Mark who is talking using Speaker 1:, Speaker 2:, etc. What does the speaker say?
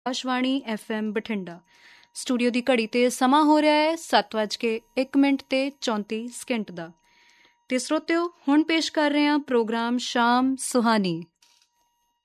Speaker 1: Akashvani FM Bathinda. Studio ਦੀ ਘੜੀ 'ਤੇ ਸਮਾਂ ਹੋ ਰਿਹਾ ਹੈ 7:01 ਤੇ 34 ਸਕਿੰਟ ਦਾ। ਅਤੇ ਸਰੋਤਿਓ, ਹੁਣ ਪੇਸ਼ ਕਰ ਰਹੇ ਹਾਂ ਪ੍ਰੋਗਰਾਮ ਸ਼ਾਮ ਸੁਹਾਨੀ।